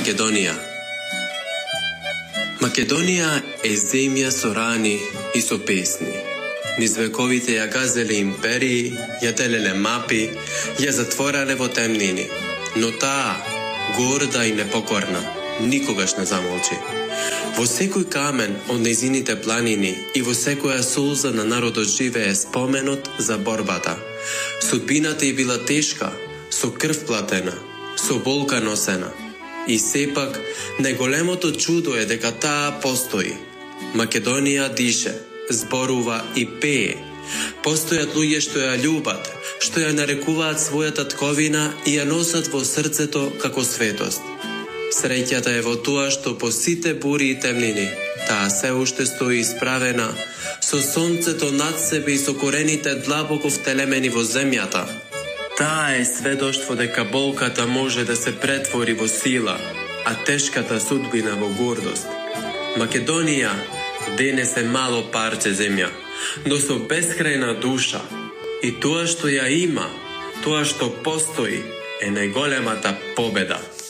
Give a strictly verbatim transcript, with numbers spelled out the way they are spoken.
Македонија. Македонија е земја со рани и со песни. Низ вековите ја газеле империи, ја делеле мапи, ја затворале во темнини. Но таа, горда и непокорна, никогаш не замолчи. Во секој камен од нејзините планини и во секоја сулза на народот живее споменот за борбата. Судбината ѝ била тешка, со крв платена, со болка носена. И сепак, најголемото чудо е дека таа постои. Македонија дише, зборува и пее. Постојат луѓе што ја љубат, што ја нарекуваат својата тковина и ја носат во срцето како светост. Среќата е во тоа што по сите бури и темнини, таа се уште стои исправена, со сонцето над себе и со корените длабоко втелемени во земјата. Таа е сведоштво дека болката може да се претвори во сила, а тешката судбина во гордост. Македонија денес е мало парче земја, но со бескрајна душа. И тоа што ја има, тоа што постои, е најголемата победа.